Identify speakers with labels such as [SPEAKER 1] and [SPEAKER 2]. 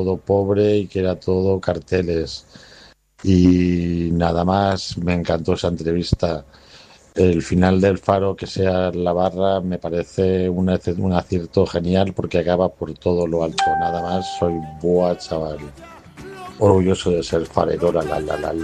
[SPEAKER 1] todo pobre y que era todo carteles. Y nada más, me encantó esa entrevista. El final del Faro, que sea la barra, me parece un acierto genial porque acaba por todo lo alto. Nada más, soy boa, chaval. Orgulloso de ser farero, la, la, la, la,